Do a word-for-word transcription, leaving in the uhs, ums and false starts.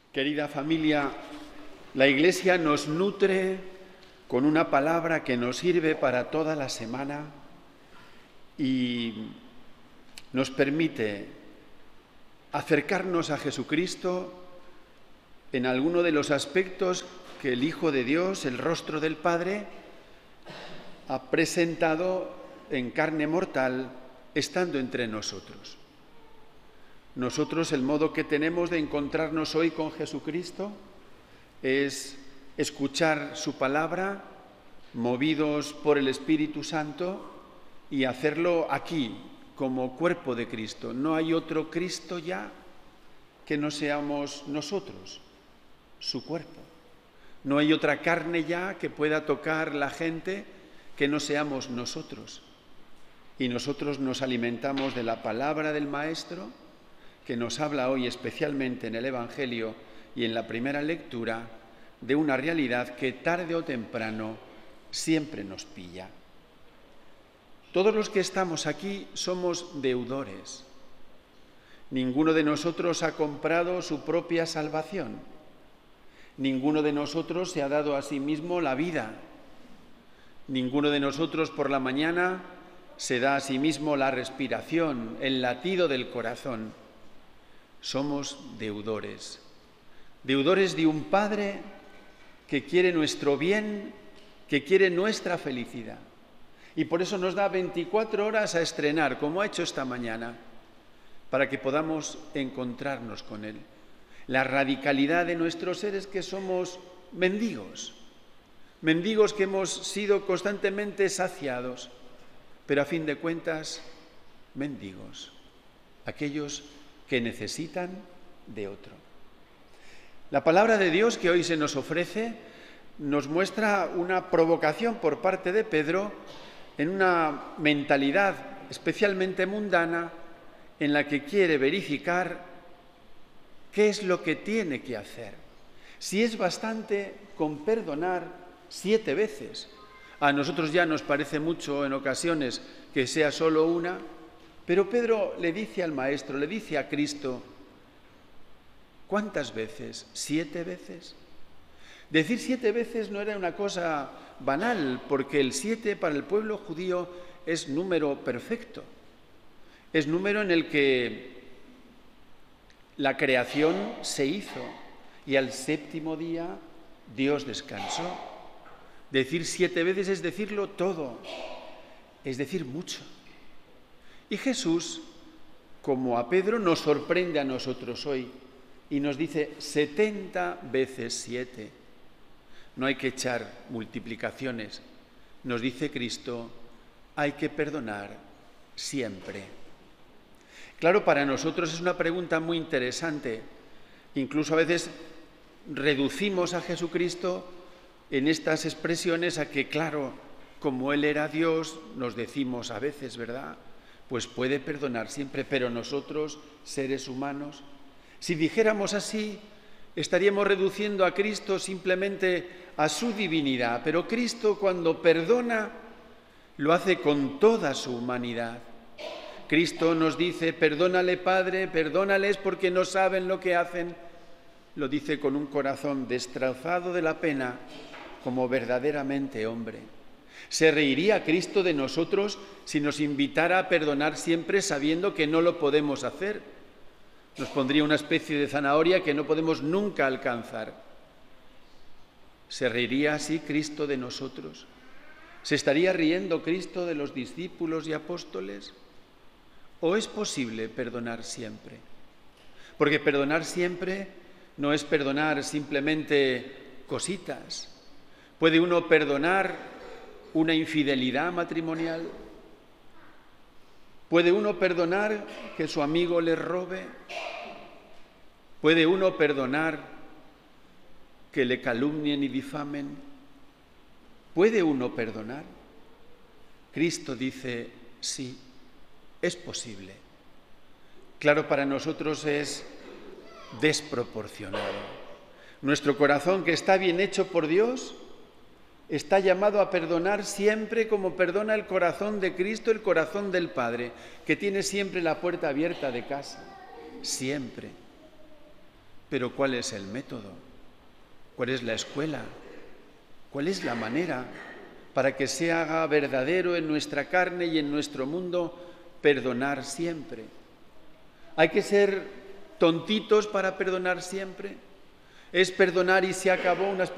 Querida familia, la Iglesia nos nutre con una palabra que nos sirve para toda la semana y nos permite acercarnos a Jesucristo en alguno de los aspectos que el Hijo de Dios, el rostro del Padre, ha presentado en carne mortal estando entre nosotros. Nosotros el modo que tenemos de encontrarnos hoy con Jesucristo es escuchar su palabra, movidos por el Espíritu Santo, y hacerlo aquí, como cuerpo de Cristo. No hay otro Cristo ya que no seamos nosotros, su cuerpo. No hay otra carne ya que pueda tocar la gente que no seamos nosotros. Y nosotros nos alimentamos de la palabra del Maestro, que nos habla hoy especialmente en el Evangelio y en la primera lectura de una realidad que tarde o temprano siempre nos pilla. Todos los que estamos aquí somos deudores. Ninguno de nosotros ha comprado su propia salvación. Ninguno de nosotros se ha dado a sí mismo la vida. Ninguno de nosotros por la mañana se da a sí mismo la respiración, el latido del corazón. Somos deudores, deudores de un Padre que quiere nuestro bien, que quiere nuestra felicidad. Y por eso nos da veinticuatro horas a estrenar, como ha hecho esta mañana, para que podamos encontrarnos con Él. La radicalidad de nuestro ser es que somos mendigos, mendigos que hemos sido constantemente saciados, pero a fin de cuentas, mendigos, aquellos que necesitan de otro. La palabra de Dios que hoy se nos ofrece nos muestra una provocación por parte de Pedro en una mentalidad especialmente mundana en la que quiere verificar qué es lo que tiene que hacer. Si es bastante con perdonar siete veces. A nosotros ya nos parece mucho en ocasiones que sea solo una, pero Pedro le dice al Maestro, le dice a Cristo, ¿cuántas veces? ¿Siete veces? Decir siete veces no era una cosa banal, porque el siete para el pueblo judío es número perfecto. Es número en el que la creación se hizo y al séptimo día Dios descansó. Decir siete veces es decirlo todo, es decir mucho. Y Jesús, como a Pedro, nos sorprende a nosotros hoy y nos dice setenta veces siete. No hay que echar multiplicaciones. Nos dice Cristo, hay que perdonar siempre. Claro, para nosotros es una pregunta muy interesante. Incluso a veces reducimos a Jesucristo en estas expresiones a que, claro, como Él era Dios, nos decimos a veces, ¿verdad?, pues puede perdonar siempre, pero nosotros, seres humanos, si dijéramos así, estaríamos reduciendo a Cristo simplemente a su divinidad, pero Cristo cuando perdona, lo hace con toda su humanidad. Cristo nos dice, perdónale, Padre, perdónales porque no saben lo que hacen. Lo dice con un corazón destrozado de la pena, como verdaderamente hombre. ¿Se reiría Cristo de nosotros si nos invitara a perdonar siempre sabiendo que no lo podemos hacer? Nos pondría una especie de zanahoria que no podemos nunca alcanzar. ¿Se reiría así Cristo de nosotros? ¿Se estaría riendo Cristo de los discípulos y apóstoles? ¿O es posible perdonar siempre? Porque perdonar siempre no es perdonar simplemente cositas. ¿Puede uno perdonar una infidelidad matrimonial? ¿Puede uno perdonar que su amigo le robe? ¿Puede uno perdonar que le calumnien y difamen? ¿Puede uno perdonar? Cristo dice, sí, es posible. Claro, para nosotros es desproporcionado. Nuestro corazón, que está bien hecho por Dios, está llamado a perdonar siempre como perdona el corazón de Cristo, el corazón del Padre, que tiene siempre la puerta abierta de casa, siempre. Pero ¿cuál es el método? ¿Cuál es la escuela? ¿Cuál es la manera para que se haga verdadero en nuestra carne y en nuestro mundo perdonar siempre? ¿Hay que ser tontitos para perdonar siempre? ¿Es perdonar y se acabó una especie